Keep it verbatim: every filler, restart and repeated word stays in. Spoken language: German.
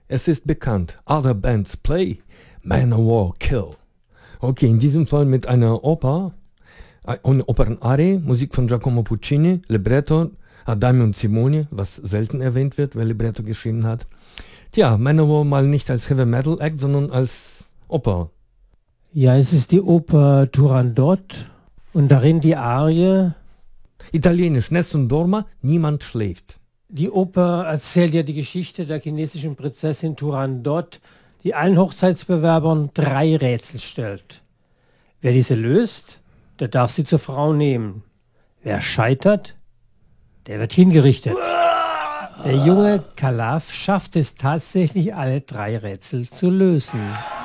Es ist bekannt. Other bands play, Manowar kill. Okay, in diesem Fall mit einer Oper, eine Opernarie, Musik von Giacomo Puccini, Libretto, Adame und Simone, was selten erwähnt wird, wer Libretto geschrieben hat. Tja, Manowar mal nicht als Heavy Metal Act, sondern als Oper. Ja, es ist die Oper Turandot und darin die Arie. Italienisch, Nessun dorma, niemand schläft. Die Oper erzählt ja die Geschichte der chinesischen Prinzessin Turandot, die allen Hochzeitsbewerbern drei Rätsel stellt. Wer diese löst, der darf sie zur Frau nehmen. Wer scheitert, der wird hingerichtet. Der junge Kalaf schafft es tatsächlich, alle drei Rätsel zu lösen.